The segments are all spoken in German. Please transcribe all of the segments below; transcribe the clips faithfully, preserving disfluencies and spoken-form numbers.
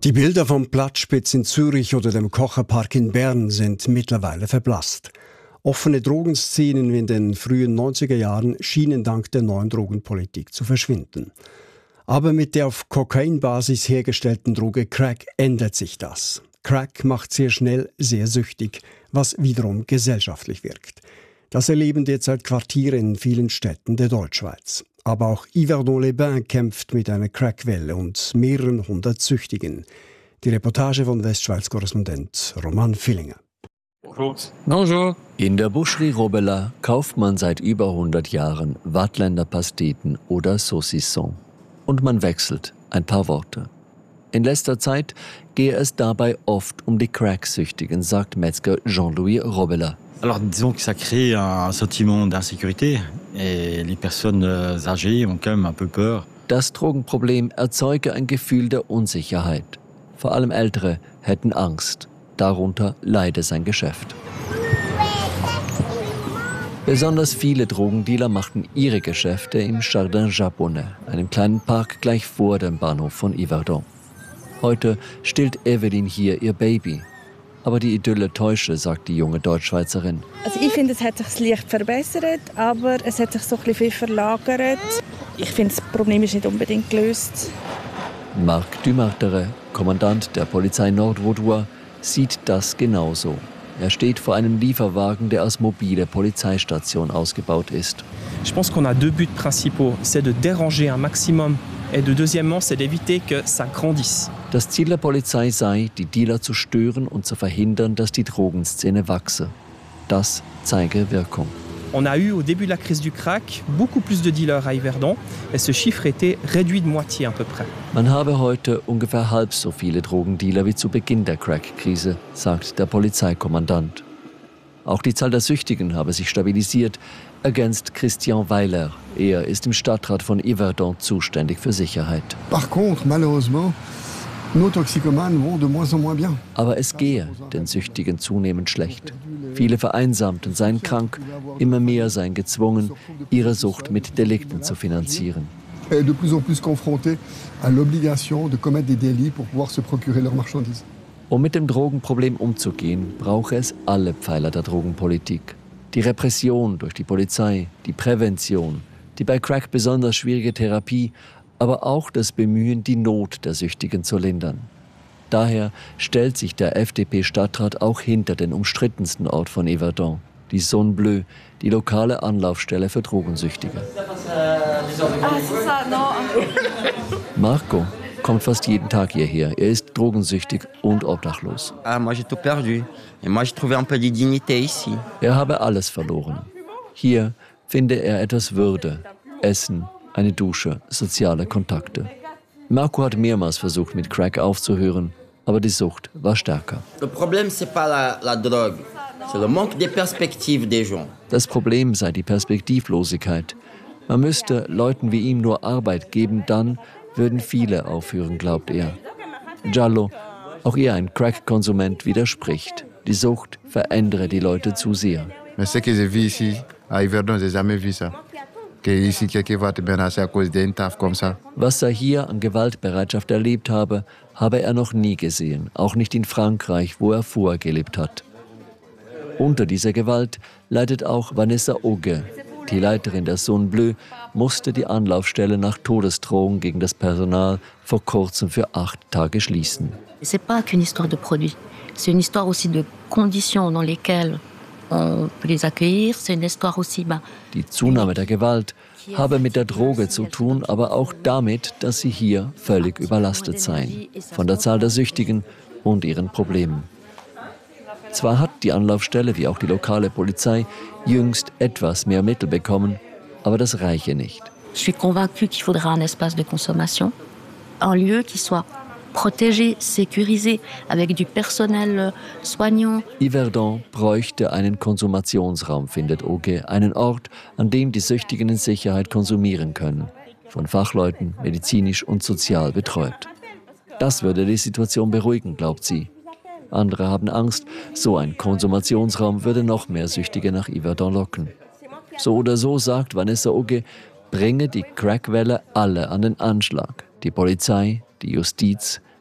Die Bilder vom Platzspitz in Zürich oder dem Kocherpark in Bern sind mittlerweile verblasst. Offene Drogenszenen wie in den frühen neunziger Jahren schienen dank der neuen Drogenpolitik zu verschwinden. Aber mit der auf Kokainbasis hergestellten Droge Crack ändert sich das. Crack macht sehr schnell sehr süchtig, was wiederum gesellschaftlich wirkt. Das erleben derzeit Quartiere in vielen Städten der Deutschschweiz. Aber auch Yverdon-les-Bains kämpft mit einer Crackwelle und mehreren hundert Süchtigen. Die Reportage von Westschweiz-Korrespondent Roman Villinger. Bonjour. In der Boucherie Robela kauft man seit über hundert Jahren Waadtländer Pasteten oder Saucisson. Und man wechselt ein paar Worte. In letzter Zeit gehe es dabei oft um die Cracksüchtigen, sagt Metzger Jean-Louis Robela. Alors disons que ça crée un sentiment d'insécurité et les personnes âgées ont quand même un peu peur. Das Drogenproblem erzeuge ein Gefühl der Unsicherheit. Vor allem Ältere hätten Angst. Darunter leide sein Geschäft. Besonders viele Drogendealer machten ihre Geschäfte im Jardin Japonais, einem kleinen Park gleich vor dem Bahnhof von Yverdon. Heute stillt Evelyn hier ihr Baby. Aber die Idylle täusche, sagt die junge Deutschschweizerin. Also ich finde, es hat sich das Licht verbessert, aber es hat sich so ein bisschen viel verlagert. Ich finde, das Problem ist nicht unbedingt gelöst. Marc Dumartere, Kommandant der Polizei Nord-Vaudois, sieht das genauso. Er steht vor einem Lieferwagen, der als mobile Polizeistation ausgebaut ist. Je pense qu'on a deux buts principaux, c'est de déranger un maximum et de deuxièmement, c'est d'éviter que ça grandisse. Das Ziel der Polizei sei, die Dealer zu stören und zu verhindern, dass die Drogenszene wachse. Das zeige Wirkung. On a eu au début de la crise du crack beaucoup plus de dealers à Yverdon et ce chiffre était réduit de moitié à peu près. Man habe heute ungefähr halb so viele Drogendealer wie zu Beginn der Crack-Krise, sagt der Polizeikommandant. Auch die Zahl der Süchtigen habe sich stabilisiert, ergänzt Christian Weiler. Er ist im Stadtrat von Yverdon zuständig für Sicherheit. Par contre, malheureusement, nos toxicomanes vont de moins en moins bien. Aber es gehe den Süchtigen zunehmend schlecht. Viele Vereinsamten seien krank, immer mehr seien gezwungen, ihre Sucht mit Delikten zu finanzieren. Et de plus en plus confrontés à l'obligation de commettre des délits pour pouvoir se procurer leurs marchandises. Um mit dem Drogenproblem umzugehen, brauche es alle Pfeiler der Drogenpolitik. Die Repression durch die Polizei, die Prävention, die bei Crack besonders schwierige Therapie, aber auch das Bemühen, die Not der Süchtigen zu lindern. Daher stellt sich der F D P-Stadtrat auch hinter den umstrittensten Ort von Yverdon, die Zone Bleue, die lokale Anlaufstelle für Drogensüchtige. Marco kommt fast jeden Tag hierher. Er ist drogensüchtig und obdachlos. Ah, moi j'ai tout perdu. Et moi j'ai trouvé un peu de dignité ici. Er habe alles verloren. Hier finde er etwas Würde, Essen, eine Dusche, soziale Kontakte. Marco hat mehrmals versucht, mit Crack aufzuhören, aber die Sucht war stärker. Le problème c'est pas la, la drogue, c'est le manque de perspective des gens. Das Problem sei die Perspektivlosigkeit. Man müsste Leuten wie ihm nur Arbeit geben, dann würden viele aufhören, glaubt er. Giallo, auch er ein Crack-Konsument, widerspricht. Die Sucht verändere die Leute zu sehr. Mais ce que j'ai vu ici, à Yverdon, j'ai jamais vu ça. Was er hier an Gewaltbereitschaft erlebt habe, habe er noch nie gesehen, auch nicht in Frankreich, wo er vorher gelebt hat. Unter dieser Gewalt leidet auch Vanessa Auge. Die Leiterin der Zone Bleue musste die Anlaufstelle nach Todesdrohung gegen das Personal vor kurzem für acht Tage schließen. C'est pas qu'une histoire de produits, c'est une histoire aussi de conditions dans lesquelles on peut les accueillir, c'est une histoire aussi bah. Die Zunahme der Gewalt habe mit der Droge zu tun, aber auch damit, dass sie hier völlig überlastet seien, von der Zahl der Süchtigen und ihren Problemen. Zwar hat die Anlaufstelle wie auch die lokale Polizei jüngst etwas mehr Mittel bekommen, aber das reiche nicht. Je suis convaincue qu'il faudra un espace de consommation, un lieu qui soit protégé, sécurisé, avec du personnel soignant. Yverdon bräuchte einen Konsumationsraum, findet Auge, einen Ort, an dem die Süchtigen in Sicherheit konsumieren können, von Fachleuten medizinisch und sozial betreut. Das würde die Situation beruhigen, glaubt sie. Andere haben Angst, so ein Konsumationsraum würde noch mehr Süchtige nach Yverdon locken. So oder so, sagt Vanessa Auge, bringe die Crackwelle alle an den Anschlag. Die Polizei, die Justiz,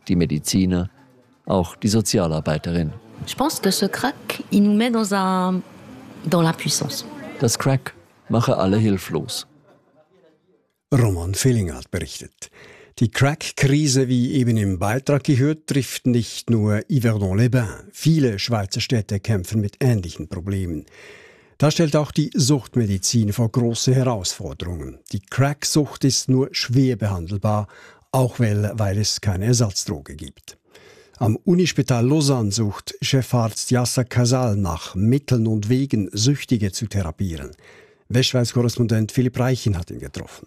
die Mediziner, auch die Sozialarbeiterin. Je pense que ce crack, il nous met dans un dans l'impuissance. Das Crack mache alle hilflos. Roman Villinger hat berichtet. Die Crack-Krise, wie eben im Beitrag gehört, trifft nicht nur Yverdon-les-Bains. Viele Schweizer Städte kämpfen mit ähnlichen Problemen. Da stellt auch die Suchtmedizin vor große Herausforderungen. Die Crack-Sucht ist nur schwer behandelbar, auch weil, weil es keine Ersatzdroge gibt. Am Unispital Lausanne sucht Chefarzt Yasser Casal nach Mitteln und Wegen, Süchtige zu therapieren. Westschweiz-Korrespondent Philipp Reichen hat ihn getroffen.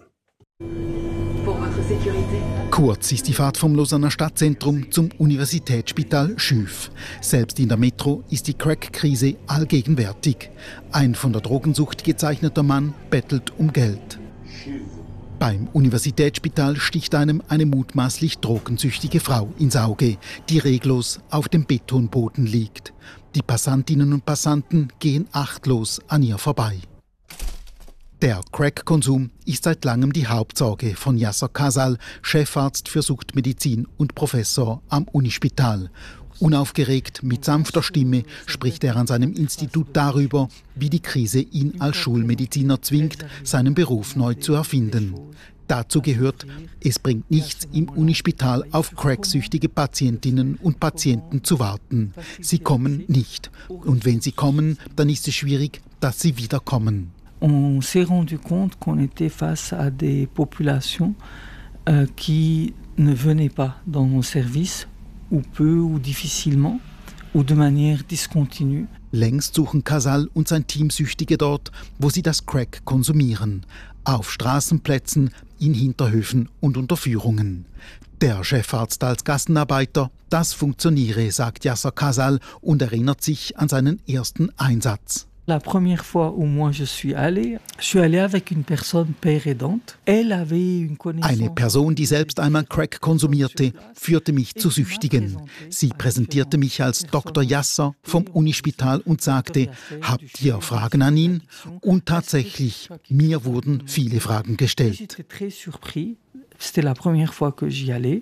Kurz ist die Fahrt vom Lausanner Stadtzentrum zum Universitätsspital Schüf. Selbst in der Metro ist die Crack-Krise allgegenwärtig. Ein von der Drogensucht gezeichneter Mann bettelt um Geld. Beim Universitätsspital sticht einem eine mutmaßlich drogensüchtige Frau ins Auge, die reglos auf dem Betonboden liegt. Die Passantinnen und Passanten gehen achtlos an ihr vorbei. Der Crack-Konsum ist seit langem die Hauptsorge von Yasser Casal, Chefarzt für Suchtmedizin und Professor am Unispital. Unaufgeregt, mit sanfter Stimme spricht er an seinem Institut darüber, wie die Krise ihn als Schulmediziner zwingt, seinen Beruf neu zu erfinden. Dazu gehört, es bringt nichts, im Unispital auf cracksüchtige Patientinnen und Patienten zu warten. Sie kommen nicht. Und wenn sie kommen, dann ist es schwierig, dass sie wiederkommen. On s'est rendu compte qu'on était face à des populations euh, qui ne venaient pas dans nos services, ou peu ou difficilement, ou de manière discontinue. Längst suchen Casal und sein Team Süchtige dort, wo sie das Crack konsumieren. Auf Straßenplätzen, in Hinterhöfen und Unterführungen. Der Chefarzt als Gassenarbeiter, das funktioniere, sagt Yasser Casal und erinnert sich an seinen ersten Einsatz. La première fois où moi je suis allé, je suis allé avec une personne père aidante. Elle avait une connaissance. Eine Person, die selbst einmal Crack konsumierte, führte mich zu Süchtigen. Sie präsentierte mich als Doktor Yasser vom Unispital und sagte, habt ihr Fragen an ihn? Und tatsächlich, mir wurden viele Fragen gestellt. J'étais très surpris. C'était la première fois que j'y allais.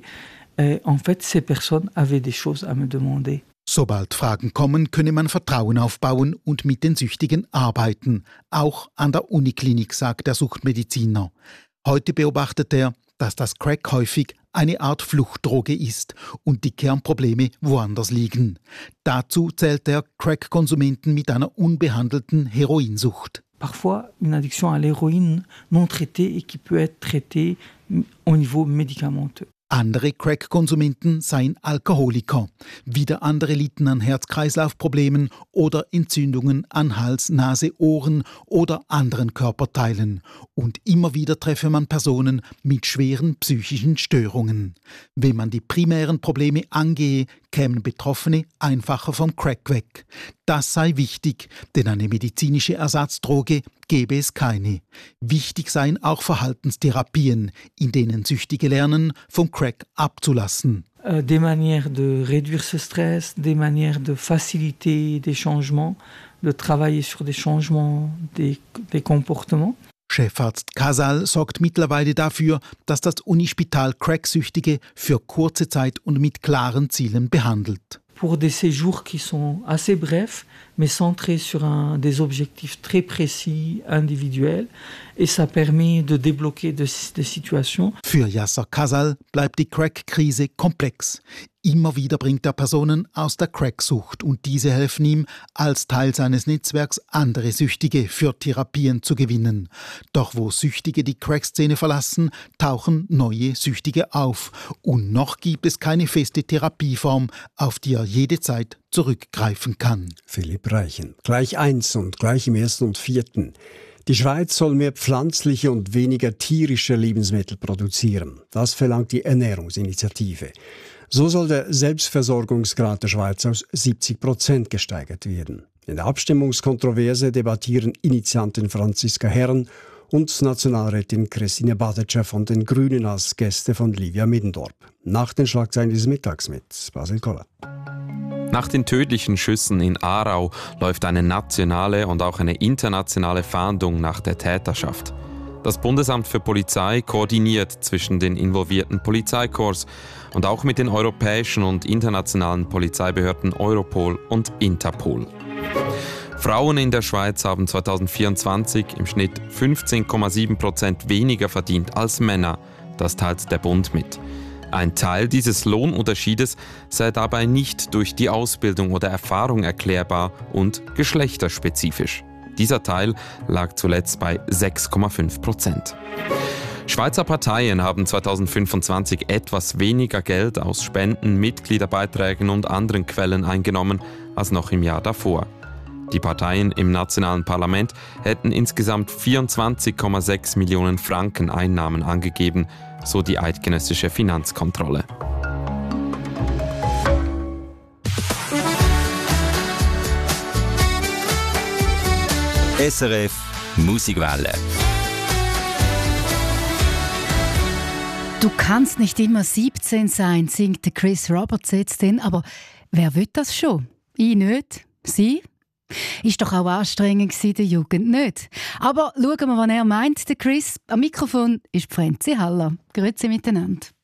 En fait, ces personnes avaient des choses à me demander. Sobald Fragen kommen, könne man Vertrauen aufbauen und mit den Süchtigen arbeiten. Auch an der Uniklinik, sagt der Suchtmediziner. Heute beobachtet er, dass das Crack häufig eine Art Fluchtdroge ist und die Kernprobleme woanders liegen. Dazu zählt er Crack-Konsumenten mit einer unbehandelten Heroinsucht. Parfois une addiction à l'héroïne non traitée et qui peut être traitée au niveau médicamenteux. Andere Crack-Konsumenten seien Alkoholiker. Wieder andere litten an Herz-Kreislauf-Problemen oder Entzündungen an Hals, Nase, Ohren oder anderen Körperteilen. Und immer wieder treffe man Personen mit schweren psychischen Störungen. Wenn man die primären Probleme angehe, kämen Betroffene einfacher vom Crack weg. Das sei wichtig, denn eine medizinische Ersatzdroge gäbe es keine. Wichtig seien auch Verhaltenstherapien, in denen Süchtige lernen, vom Crack abzulassen. Des manières de réduire ce stress, des manières de faciliter des changements, de travailler sur des changements des, des comportements. Chefarzt Casal sorgt mittlerweile dafür, dass das Unispital Cracksüchtige für kurze Zeit und mit klaren Zielen behandelt. Pour des séjours qui sont assez brefs, mais centrés sur un, des objectifs très précis, individuels. Et ça permet de débloquer des de situations. Für Yasser Casal bleibt die Crack-Krise komplex. Immer wieder bringt er Personen aus der Cracksucht und diese helfen ihm, als Teil seines Netzwerks andere Süchtige für Therapien zu gewinnen. Doch wo Süchtige die Crack-Szene verlassen, tauchen neue Süchtige auf. Und noch gibt es keine feste Therapieform, auf die er jede Zeit zurückgreifen kann. Philipp Reichen. Gleich eins und gleich im ersten und vierten. Die Schweiz soll mehr pflanzliche und weniger tierische Lebensmittel produzieren. Das verlangt die Ernährungsinitiative. So soll der Selbstversorgungsgrad der Schweiz auf siebzig Prozent gesteigert werden. In der Abstimmungskontroverse debattieren Initiantin Franziska Herren und Nationalrätin Christine Badetscher von den Grünen als Gäste von Livia Middendorp. Nach den Schlagzeilen dieses Mittags mit Basil Koller. Nach den tödlichen Schüssen in Aarau läuft eine nationale und auch eine internationale Fahndung nach der Täterschaft. Das Bundesamt für Polizei koordiniert zwischen den involvierten Polizeikorps und auch mit den europäischen und internationalen Polizeibehörden Europol und Interpol. Frauen in der Schweiz haben zweitausendvierundzwanzig im Schnitt fünfzehn Komma sieben Prozent weniger verdient als Männer. Das teilt der Bund mit. Ein Teil dieses Lohnunterschiedes sei dabei nicht durch die Ausbildung oder Erfahrung erklärbar und geschlechterspezifisch. Dieser Teil lag zuletzt bei sechs Komma fünf Prozent. Schweizer Parteien haben zweitausendfünfundzwanzig etwas weniger Geld aus Spenden, Mitgliederbeiträgen und anderen Quellen eingenommen als noch im Jahr davor. Die Parteien im nationalen Parlament hätten insgesamt vierundzwanzig Komma sechs Millionen Franken Einnahmen angegeben, so die eidgenössische Finanzkontrolle. S R F Musikwelle. Du kannst nicht immer siebzehn sein, singt Chris Roberts jetzt denn, aber wer will das schon? Ich nicht. Sie? Ist doch auch anstrengend in der Jugend, nicht? Aber schauen wir, was er meint, der Chris. Am Mikrofon ist Franzi Haller. Grüezi miteinander.